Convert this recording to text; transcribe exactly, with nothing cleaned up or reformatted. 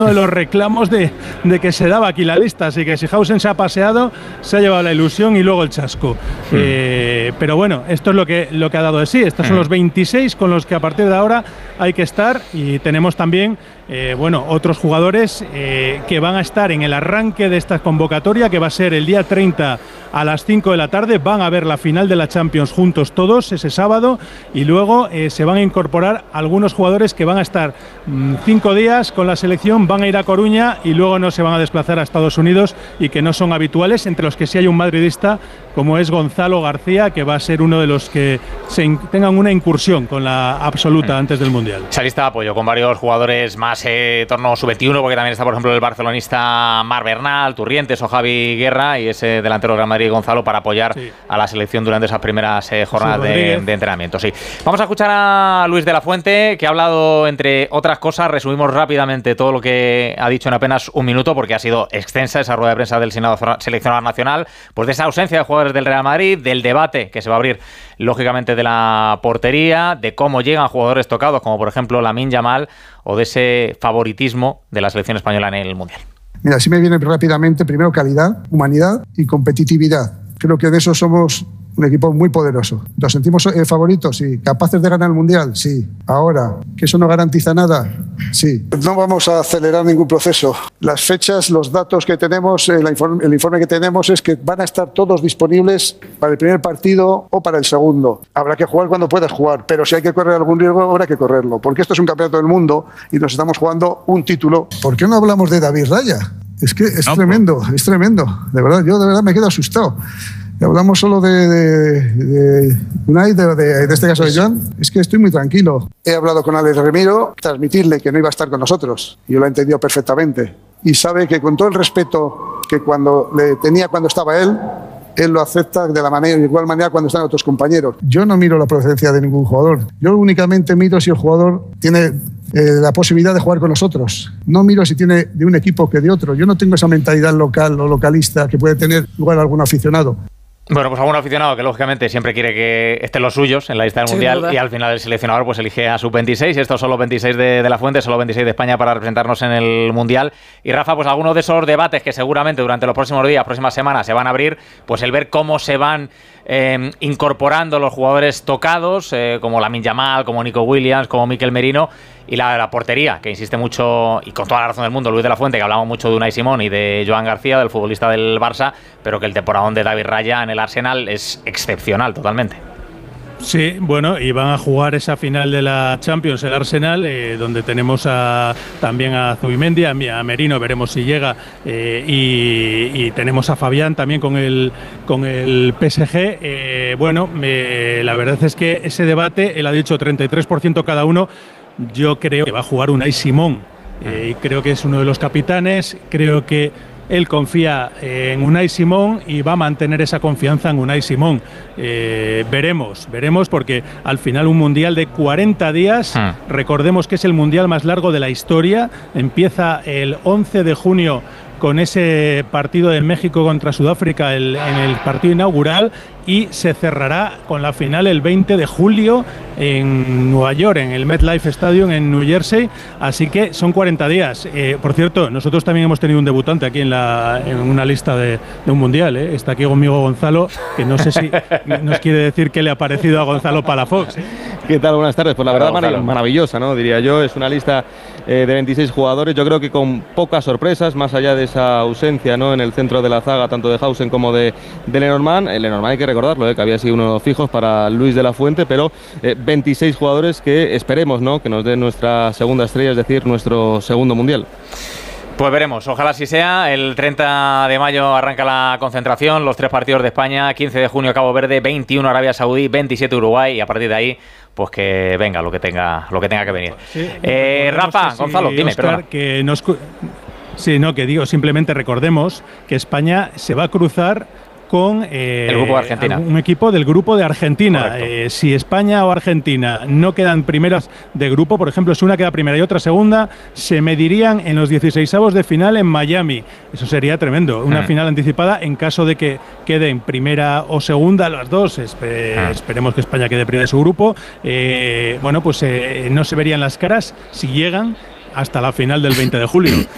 de los reclamos de, de que se daba aquí la lista, así que si Hausen se ha paseado, se ha llevado la ilusión y luego el chasco. Mm. Eh, pero bueno, esto es lo que, lo que ha dado de sí. Estos mm. son los veintiséis con los que a partir de ahora hay que estar, y tenemos también eh, bueno, otros jugadores eh, que van a estar en el arranque de esta convocatoria, que va a ser el día treinta a las cinco de la tarde. Van a ver la final de la Champions juntos todos ese sábado, y luego eh, se van a incorporar algunos jugadores que van a estar mmm, cinco días con la selección, van a ir a Coruña y luego no se van a desplazar a Estados Unidos, y que no son habituales, entre los que sí hay un madridista como es Gonzalo García, que va a ser uno de los que se in- tengan una incursión con la absoluta mm. antes del Mundial. Esa lista de apoyo con varios jugadores más eh, torno sub veintiuno, porque también está, por ejemplo, el barcelonista Marc Bernal, Turrientes o Javi Guerra, y ese delantero del Real Madrid, Gonzalo, para apoyar sí. a la selección durante esas primeras eh, jornadas sí, de, de entrenamiento. Sí. Vamos a escuchar a Luis de la Fuente, que ha hablado, entre otras cosas, resumimos rápidamente todo lo que ha dicho en apenas un minuto, porque ha sido extensa esa rueda de prensa del seleccionador nacional, pues de esa ausencia de jugadores del Real Madrid, del debate que se va a abrir lógicamente de la portería, de cómo llegan jugadores tocados como por ejemplo Lamine Yamal, o de ese favoritismo de la selección española en el Mundial. Mira, si me viene rápidamente, primero calidad, humanidad y competitividad. Creo que de eso somos un equipo muy poderoso. ¿Nos sentimos eh, favoritos? Sí. ¿Capaces de ganar el Mundial? Sí. Ahora, ¿que eso no garantiza nada? Sí. No vamos a acelerar ningún proceso. Las fechas, los datos que tenemos, el informe, el informe que tenemos es que van a estar todos disponibles para el primer partido o para el segundo. Habrá que jugar cuando puedas jugar, pero si hay que correr algún riesgo, habrá que correrlo, porque esto es un campeonato del mundo y nos estamos jugando un título. ¿Por qué no hablamos de David Raya? Es que es no, tremendo, pues. es tremendo. De verdad, yo de verdad me quedo asustado. Hablamos solo de, de, de Unai, de, de, de este caso de Joan. Es que estoy muy tranquilo. He hablado con Alex Remiro, transmitirle que no iba a estar con nosotros. Yo lo he entendido perfectamente. Y sabe que con todo el respeto que cuando le tenía cuando estaba él, él lo acepta de la manera, de igual manera cuando están otros compañeros. Yo no miro la procedencia de ningún jugador. Yo únicamente miro si el jugador tiene eh, la posibilidad de jugar con nosotros. No miro si tiene de un equipo que de otro. Yo no tengo esa mentalidad local o localista que puede tener igual algún aficionado. Bueno, pues algún aficionado que lógicamente siempre quiere que estén los suyos en la lista del sí, Mundial, ¿verdad? Y al final el seleccionador pues elige a sub veintiséis. Estos son los veintiséis de, de la Fuente, solo veintiséis de España para representarnos en el Mundial. Y Rafa, pues algunos de esos debates que seguramente durante los próximos días, próximas semanas se van a abrir, pues el ver cómo se van eh, incorporando los jugadores tocados, eh, como Lamine Yamal, como Nico Williams, como Mikel Merino, y la, la portería, que insiste mucho, y con toda la razón del mundo, Luis de la Fuente, que hablamos mucho de Unai Simón y de Joan García, del futbolista del Barça, pero que el temporadón de David Raya en el Arsenal es excepcional totalmente. Sí, bueno, y van a jugar esa final de la Champions, el Arsenal, eh, donde tenemos a, también a Zubimendi, a, a Merino, veremos si llega, eh, y, y tenemos a Fabián también con el, con el P S G. Eh, bueno, me, la verdad es que ese debate, él ha dicho treinta y tres por ciento cada uno. Yo creo que va a jugar Unai Simón, eh, y creo que es uno de los capitanes. Creo que él confía en Unai Simón y va a mantener esa confianza en Unai Simón. Eh, veremos, veremos, porque al final un mundial de cuarenta días, ah. recordemos que es el mundial más largo de la historia, empieza el once de junio con ese partido de México contra Sudáfrica el, en el partido inaugural, y se cerrará con la final el veinte de julio en Nueva York, en el MetLife Stadium en New Jersey. Así que son cuarenta días. Eh, por cierto, nosotros también hemos tenido un debutante aquí en, la, en una lista de, de un mundial. ¿eh? Está aquí conmigo Gonzalo, que no sé si nos quiere decir qué le ha parecido a Gonzalo Palafox. ¿eh? ¿Qué tal? Buenas tardes. Pues la verdad, marav- maravillosa, ¿no? Diría yo. Es una lista eh, de veintiséis jugadores. Yo creo que con pocas sorpresas, más allá de esa ausencia, ¿no? En el centro de la zaga, tanto de Hausen como de, de Lenormand. El Lenormand hay que recordarlo, ¿eh? Que había sido uno de los fijos para Luis de la Fuente, pero eh, veintiséis jugadores que esperemos, ¿no? Que nos den nuestra segunda estrella, es decir, nuestro segundo mundial. Pues veremos, ojalá así sea. El treinta de mayo arranca la concentración, los tres partidos de España, quince de junio Cabo Verde, veintiuno Arabia Saudí, veintisiete Uruguay, y a partir de ahí, pues que venga lo que tenga, lo que tenga que venir. Sí, eh, Rafa, no sé si Gonzalo, dime, Oscar, que nos... Sí, no, que digo, simplemente recordemos que España se va a cruzar con eh, el grupo de Argentina. Un equipo del grupo de Argentina. Eh, si España o Argentina no quedan primeras de grupo, por ejemplo, si una queda primera y otra segunda, se medirían en los dieciseisavos de final en Miami. Eso sería tremendo. Una mm. final anticipada en caso de que queden primera o segunda las dos. Espe- mm. Esperemos que España quede primera de su grupo. Eh, bueno, pues eh, no se verían las caras si llegan hasta la final del veinte de julio.